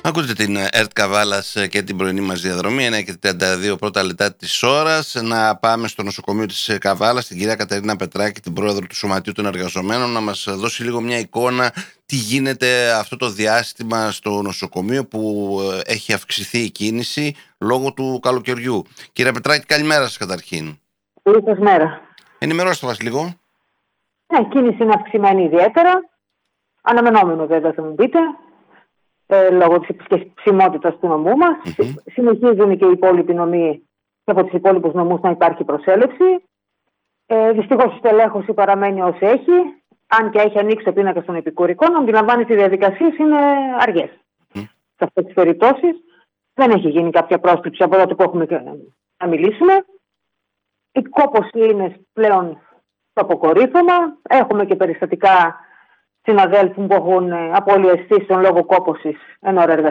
Ακούτε την ΕΡΤ Καβάλας και την πρωινή μας διαδρομή, 1:32 πρώτα λεπτά της ώρας. Να πάμε στο νοσοκομείο της Καβάλας, την κυρία Κατερίνα Πετράκη, την πρόεδρο του Σωματείου των Εργαζομένων, να μας δώσει λίγο μια εικόνα τι γίνεται αυτό το διάστημα στο νοσοκομείο που έχει αυξηθεί η κίνηση λόγω του καλοκαιριού. Κυρία Πετράκη, καλημέρα σας καταρχήν. Καλημέρα. Ενημερώστε μας λίγο. Ναι, η κίνηση είναι αυξημένη ιδιαίτερα. Αναμενόμενο βέβαια θα μου πείτε. Λόγω της ψημότητας του νομού μας. Συνεχίζουν και οι υπόλοιποι νομοί και από τους υπόλοιπους νομούς να υπάρχει προσέλευση. Δυστυχώς η στελέχωση παραμένει ως έχει. Αν και έχει ανοίξει το πίνακα των επικουρικών, αντιλαμβάνεται οι διαδικασίες είναι αργές. Σε αυτές τις περιπτώσεις δεν έχει γίνει κάποια πρόσκληση από τότε που έχουμε να μιλήσουμε. Η κόπωση είναι πλέον στο αποκορύφωμα. Έχουμε και περιστατικά συναδέλφων που έχουν απώλεια αισθήσεων λόγω κόπωσης εν ώρα εργασίας.